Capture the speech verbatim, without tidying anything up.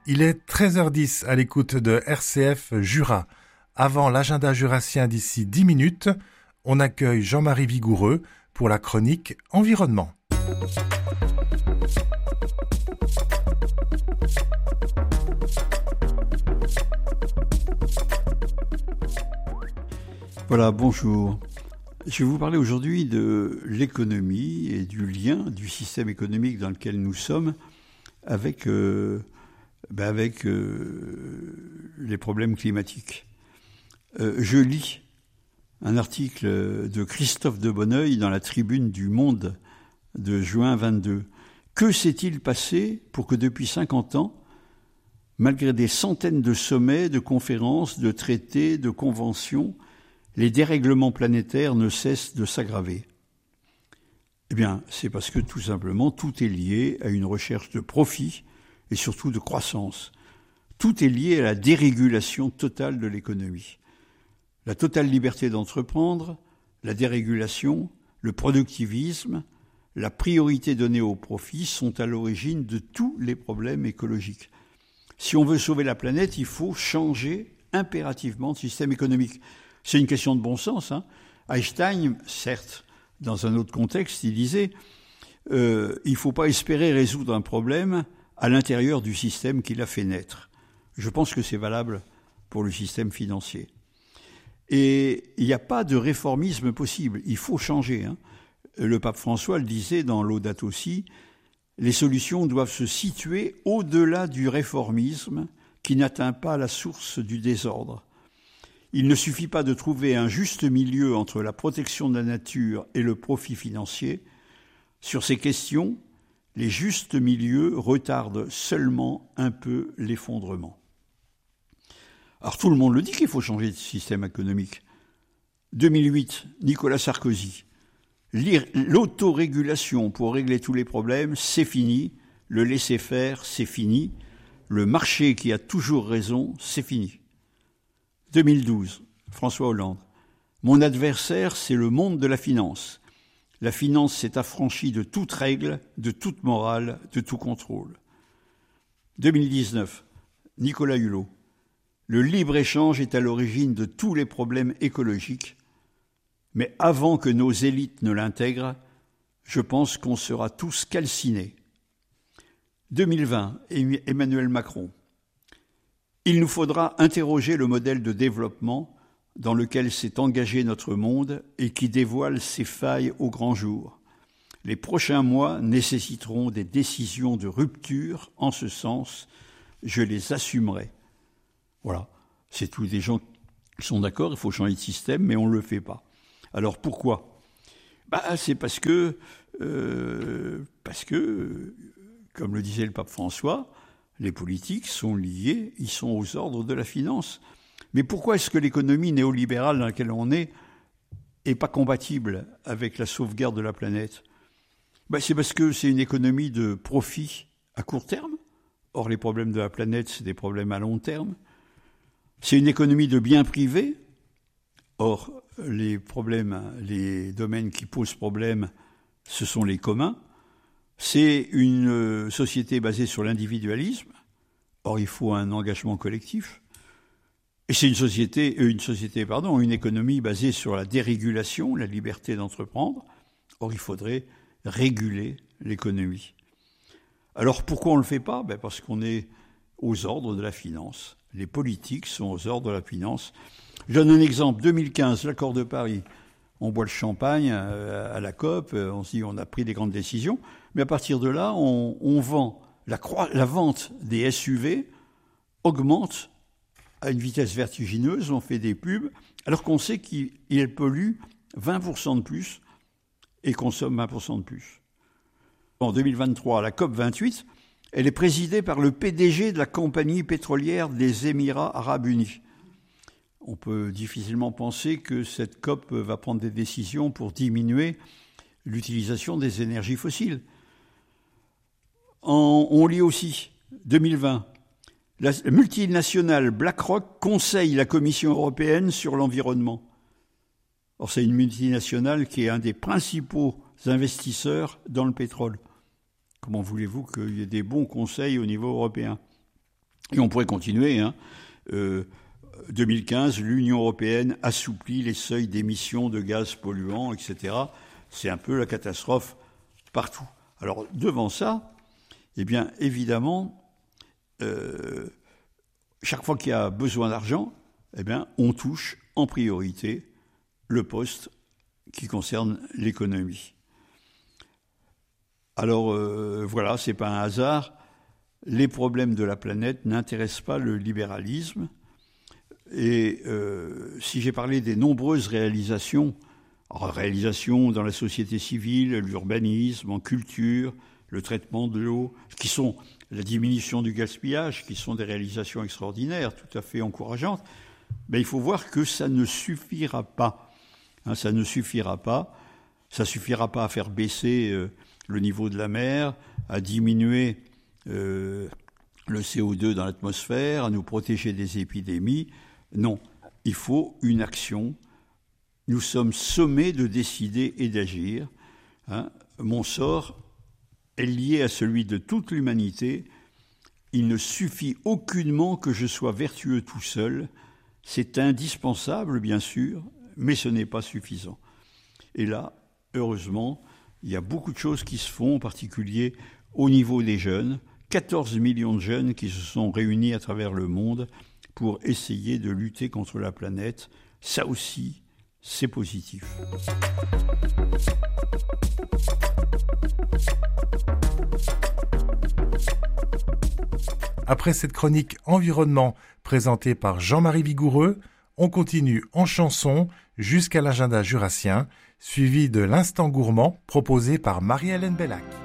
Il est treize heures dix à l'écoute de R C F Jura. Avant l'agenda jurassien d'ici dix minutes, on accueille Jean-Marie Vigoureux pour la chronique Environnement. Voilà, bonjour. Je vais vous parler aujourd'hui de l'économie et du lien du système économique dans lequel nous sommes avec, euh, ben avec euh, les problèmes climatiques. Euh, je lis un article de Christophe de Bonneuil dans la Tribune du Monde de juin vingt-deux. Que s'est-il passé pour que depuis cinquante ans, malgré des centaines de sommets, de conférences, de traités, de conventions, les dérèglements planétaires ne cessent de s'aggraver? Eh bien, c'est parce que tout simplement, tout est lié à une recherche de profit et surtout de croissance. Tout est lié à la dérégulation totale de l'économie. La totale liberté d'entreprendre, la dérégulation, le productivisme, la priorité donnée au profit sont à l'origine de tous les problèmes écologiques. Si on veut sauver la planète, il faut changer impérativement de système économique. C'est une question de bon sens. Hein. Einstein, certes, dans un autre contexte, il disait euh, il ne faut pas espérer résoudre un problème à l'intérieur du système qui l'a fait naître. Je pense que c'est valable pour le système financier. Et il n'y a pas de réformisme possible. Il faut changer. Hein. Le pape François le disait dans Laudato Si, les solutions doivent se situer au-delà du réformisme qui n'atteint pas la source du désordre. Il ne suffit pas de trouver un juste milieu entre la protection de la nature et le profit financier. Sur ces questions, les justes milieux retardent seulement un peu l'effondrement. Alors tout le monde le dit qu'il faut changer de système économique. deux mille huit, Nicolas Sarkozy. L'autorégulation pour régler tous les problèmes, c'est fini. Le laisser-faire, c'est fini. Le marché qui a toujours raison, c'est fini. deux mille douze, François Hollande. Mon adversaire, c'est le monde de la finance. La finance s'est affranchie de toute règle, de toute morale, de tout contrôle. deux mille dix-neuf, Nicolas Hulot. Le libre-échange est à l'origine de tous les problèmes écologiques, mais avant que nos élites ne l'intègrent, je pense qu'on sera tous calcinés. deux mille vingt, Emmanuel Macron. Il nous faudra interroger le modèle de développement dans lequel s'est engagé notre monde et qui dévoile ses failles au grand jour. Les prochains mois nécessiteront des décisions de rupture en ce sens. Je les assumerai. Voilà, c'est tous des gens qui sont d'accord, il faut changer de système, mais on ne le fait pas. Alors pourquoi ? Bah, c'est parce que, euh, parce que, comme le disait le pape François, les politiques sont liés, ils sont aux ordres de la finance. Mais pourquoi est-ce que l'économie néolibérale dans laquelle on est n'est pas compatible avec la sauvegarde de la planète ? Ben, c'est parce que c'est une économie de profit à court terme. Or, les problèmes de la planète, c'est des problèmes à long terme. C'est une économie de biens privés. Or, les problèmes, les domaines qui posent problème, ce sont les communs. C'est une société basée sur l'individualisme. Or, il faut un engagement collectif. Et c'est une société, une société, pardon, une économie basée sur la dérégulation, la liberté d'entreprendre. Or, il faudrait réguler l'économie. Alors, pourquoi on ne le fait pas ? Ben parce qu'on est aux ordres de la finance. Les politiques sont aux ordres de la finance. Je donne un exemple. deux mille quinze, l'accord de Paris. On boit le champagne à la COP, on se dit on a pris des grandes décisions. Mais à partir de là, on, on vend, la, croi- la vente des S U V augmente à une vitesse vertigineuse, on fait des pubs, alors qu'on sait qu'ils polluent vingt pour cent de plus et consomment vingt pour cent de plus. En deux mille vingt-trois, la COP vingt-huit, elle est présidée par le P D G de la compagnie pétrolière des Émirats arabes unis. On peut difficilement penser que cette COP va prendre des décisions pour diminuer l'utilisation des énergies fossiles. En, on lit aussi, deux mille vingt, la multinationale BlackRock conseille la Commission européenne sur l'environnement. Or, c'est une multinationale qui est un des principaux investisseurs dans le pétrole. Comment voulez-vous qu'il y ait des bons conseils au niveau européen ? Et on pourrait continuer. Hein. Euh, deux mille quinze, l'Union européenne assouplit les seuils d'émissions de gaz polluants, et cetera. C'est un peu la catastrophe partout. Alors, devant ça, eh bien, évidemment, euh, chaque fois qu'il y a besoin d'argent, eh bien, on touche en priorité le poste qui concerne l'économie. Alors, euh, voilà, c'est pas un hasard. Les problèmes de la planète n'intéressent pas le libéralisme. Et euh, si j'ai parlé des nombreuses réalisations, alors, réalisations dans la société civile, l'urbanisme, en culture, le traitement de l'eau, qui sont la diminution du gaspillage, qui sont des réalisations extraordinaires, tout à fait encourageantes, mais il faut voir que ça ne suffira pas. Hein, ça ne suffira pas. Ça suffira pas à faire baisser euh, le niveau de la mer, à diminuer euh, le C O deux dans l'atmosphère, à nous protéger des épidémies. Non, il faut une action. Nous sommes sommés de décider et d'agir. Hein. Mon sort est lié à celui de toute l'humanité. Il ne suffit aucunement que je sois vertueux tout seul. C'est indispensable, bien sûr, mais ce n'est pas suffisant. Et là, heureusement, il y a beaucoup de choses qui se font, en particulier au niveau des jeunes. quatorze millions de jeunes qui se sont réunis à travers le monde pour essayer de lutter contre la planète. Ça aussi, c'est positif. Après cette chronique environnement présentée par Jean-Marie Vigoureux, on continue en chanson jusqu'à l'agenda jurassien, suivi de l'instant gourmand proposé par Marie-Hélène Bellac.